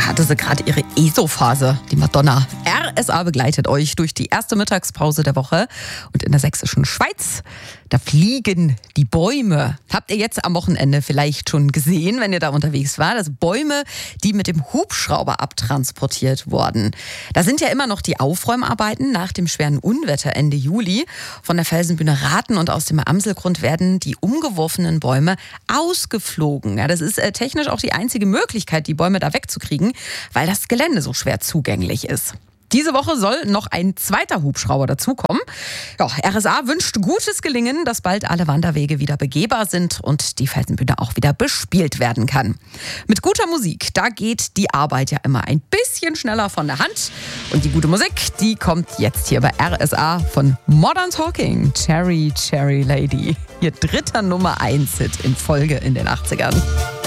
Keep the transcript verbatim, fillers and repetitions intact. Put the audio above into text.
hatte sie gerade ihre E S O-Phase, die Madonna. R S A begleitet euch durch die erste Mittagspause der Woche. Und in der sächsischen Schweiz, da fliegen die Bäume. Habt ihr jetzt am Wochenende vielleicht schon gesehen, wenn ihr da unterwegs wart? Also Bäume, die mit dem Hubschrauber abtransportiert wurden. Da sind ja immer noch die Aufräumarbeiten nach dem schweren Unwetter Ende Juli. Von der Felsenbühne Raten und aus dem Amselgrund werden die umgeworfenen Bäume ausgeflogen. Ja, das ist äh, technisch auch die einzige Möglichkeit, die Bäume da wegzukriegen, weil das Gelände so schwer zugänglich ist. Diese Woche soll noch ein zweiter Hubschrauber dazukommen. Ja, R S A wünscht gutes Gelingen, dass bald alle Wanderwege wieder begehbar sind und die Felsenbühne auch wieder bespielt werden kann. Mit guter Musik, da geht die Arbeit ja immer ein bisschen schneller von der Hand. Und die gute Musik, die kommt jetzt hier bei R S A von Modern Talking. Cherry, Cherry Lady. Ihr dritter Nummer eins Hit in Folge in den achtzigern.